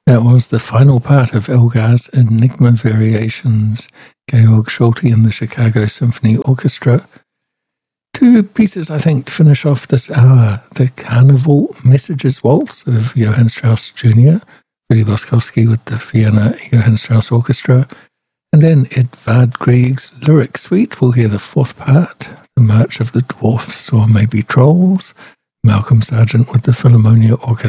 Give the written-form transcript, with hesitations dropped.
That was the final part of Elgar's Enigma Variations, Georg Solti and the Chicago Symphony Orchestra. Two pieces, I think, to finish off this hour. The Carnival Messages Waltz of Johann Strauss Jr., Willy Boskowski with the Vienna Johann Strauss Orchestra. And then Edvard Grieg's Lyric Suite. We'll hear the fourth part, The March of the Dwarfs or Maybe Trolls, Malcolm Sargent with the Philharmonia Orchestra.